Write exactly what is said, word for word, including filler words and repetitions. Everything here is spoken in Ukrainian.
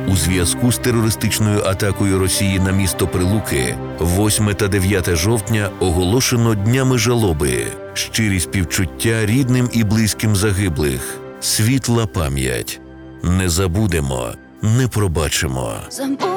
У зв'язку з терористичною атакою Росії на місто Прилуки восьме та дев'яте жовтня оголошено днями жалоби. Щирі співчуття рідним і близьким загиблих. Світла пам'ять. Не забудемо, не пробачимо.